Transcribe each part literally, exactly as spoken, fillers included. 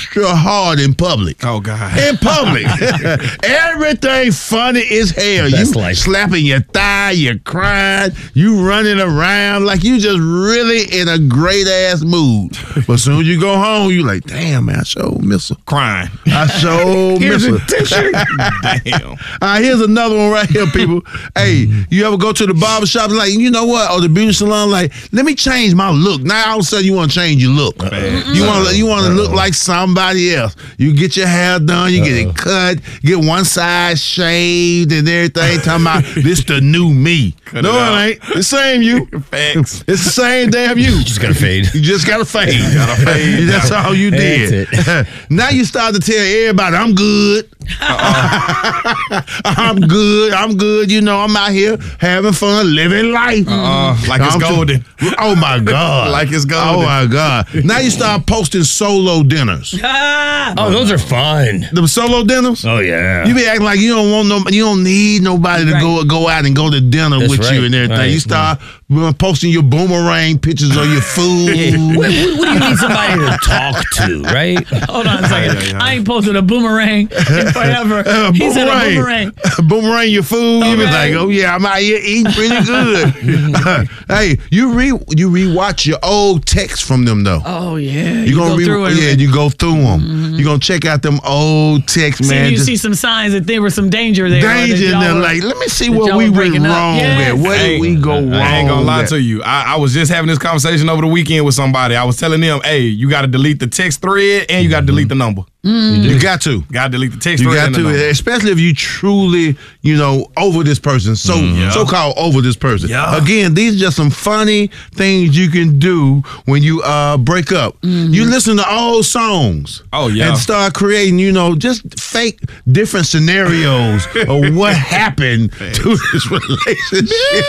extra hard in public. Oh, God. In public. Everything funny as hell. Best you life. slapping your thigh, you crying, you running around like you just really in a great-ass mood. But as soon as you go home, you like, damn, man, I sure miss her. Crying. I sure miss her. Damn. All right, here's another one right here, people. Hey, you ever go to the barbershop and like, you know what, or the beauty salon, like, let me change my look. Now all of a sudden you want to change your look. Uh-oh. You want to you want to look like somebody else. You get your hair done, you Uh-oh. get it cut, get one side shaved and everything. Talking about this the new me. Cut no, it, it ain't. The same you. Facts. It's the same damn you. You just got to fade. You just got to fade. You gotta fade. That's all you did. Now you start to tell everybody, I'm good. Uh-uh. I'm good. I'm good. You know, I'm out here having fun, living life. Uh-uh. Like it's I'm golden. Just, oh, my God. Like it's golden. Oh, my God. Now you start posting solo dinners. Oh, those are fun. The solo dinners? Oh, yeah. You be acting like you don't want no, you don't need nobody to right. go go out and go to dinner That's with right. you and everything. Right. You start right. posting your boomerang pictures of your food. Yeah. what, what, what do you need somebody to talk to, right? Hold on a second. Yeah, yeah. I ain't posted a boomerang in forever. Uh, he said a boomerang. Boomerang your food. Okay. You be like, oh yeah, I'm out here eating pretty good. uh, hey, you re you rewatch your old texts from them though. Oh yeah, you, you gonna go re- through it. Yeah, you go through them. Mm-hmm. You gonna check out them old texts, see, man. You Just see some signs that there was some danger there. Danger in there. Like, let me see what we went wrong yes. with. Where did we go wrong? I ain't gonna lie at? to you. I, I was just having this conversation over the weekend with somebody. I was telling them, hey, you got to delete the text thread and you got to delete the number. Mm. You, you got to. Got to delete the text you thread. got and to, the number. especially if you truly, you know, over this person. So, mm, yeah. so-called over this person. Yeah. Again, these are just some funny things you can do when you uh, break up. Mm-hmm. You listen to old songs. Oh, yeah. And start creating, you know, just fake different scenarios of what happened to this relationship.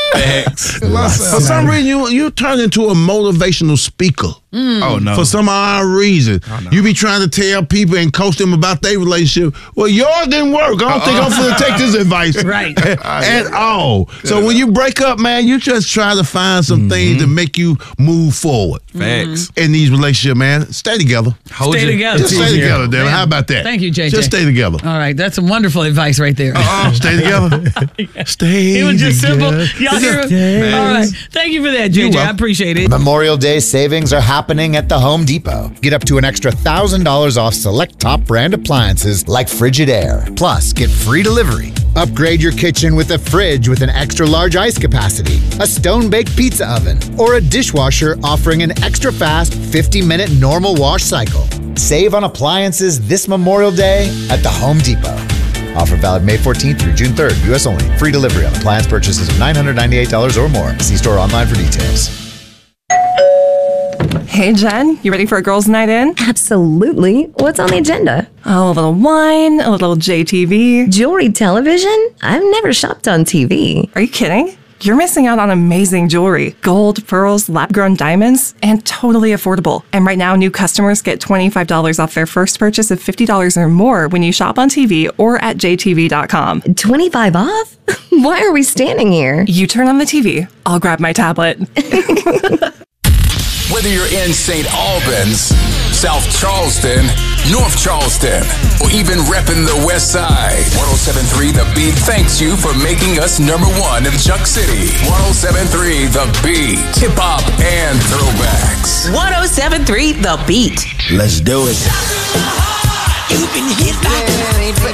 For some reason, you you turn into a motivational speaker. Mm. Oh, no. For some odd reason. Oh, no. You be trying to tell people and coach them about their relationship. Well, yours didn't work. I don't Uh-oh. think I'm going to take this advice right. at all. Good. So when you break up, man, you just try to find some mm-hmm. things to make you move forward. Facts. In these relationships, man. Stay together. Hold stay together. Just stay together, Devin. How about that? Thank you, J J. Just stay together. All right. That's some wonderful advice right there. Uh-uh. Stay together. yeah. Stay It was just together. simple. Y'all hear it? All right. Thank you for that, J J. I appreciate it. Memorial Day savings are happening at the Home Depot. Get up to an extra one thousand dollars off select top brand appliances like Frigidaire. Plus, get free delivery. Upgrade your kitchen with a fridge with an extra large ice capacity, a stone-baked pizza oven, or a dishwasher offering an extra fast fifty minute normal wash cycle. Save on appliances this Memorial Day at the Home Depot. Offer valid May fourteenth through June third. U S only. Free delivery on appliance purchases of nine hundred ninety-eight dollars or more. See store online for details. Hey, Jen, you ready for a girls' night in? Absolutely. What's on the agenda? Oh, a little wine, a little J T V. Jewelry television? I've never shopped on T V. Are you kidding? You're missing out on amazing jewelry. Gold, pearls, lab-grown diamonds, and totally affordable. And right now, new customers get twenty-five dollars off their first purchase of fifty dollars or more when you shop on T V or at j t v dot com. twenty-five off? Why are we standing here? You turn on the T V. I'll grab my tablet. Whether you're in Saint Albans, South Charleston, North Charleston, or even repping the West Side, one oh seven point three The Beat thanks you for making us number one in Chuck City. one oh seven point three The Beat, hip hop and throwbacks. one oh seven point three The Beat. Let's do it. You've been hit by